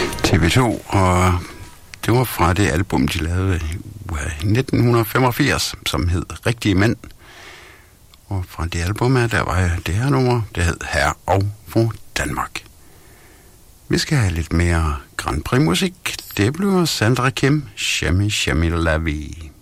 TV2, og det var fra det album, de lavede i 1985, som hed Rigtige Mænd. Og fra det album her, der var det her nummer, det hed Herre og Fru Danmark. Vi skal have lidt mere Grand Prix musik. Det bliver Sandra Kim, Shami Shami La Vie.